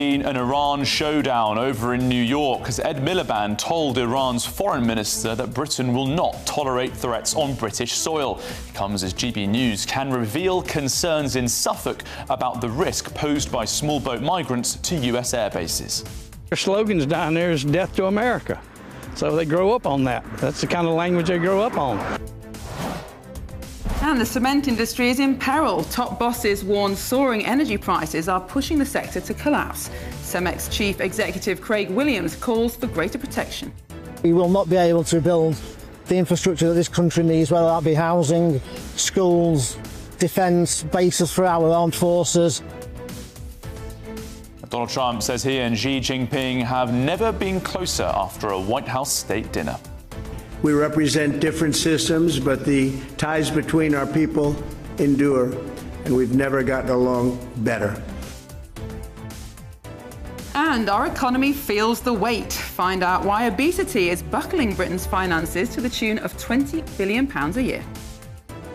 An Iran showdown over in New York as Ed Miliband told Iran's foreign minister that Britain will not tolerate threats on British soil. It comes as GB News can reveal concerns in Suffolk about the risk posed by small boat migrants to US air bases. Their slogans down there is death to America. So they grow up on that. That's the kind of language they grow up on. And the cement industry is in peril. Top bosses warn soaring energy prices are pushing the sector to collapse. Cemex Chief Executive Craig Williams calls for greater protection. We will not be able to build the infrastructure that this country needs, whether that be housing, schools, defence, bases for our armed forces. Donald Trump says he and Xi Jinping have never been closer after a White House state dinner. We represent different systems, but the ties between our people endure, and we've never gotten along better. And our economy feels the weight. Find out why obesity is buckling Britain's finances to the tune of £20 billion a year.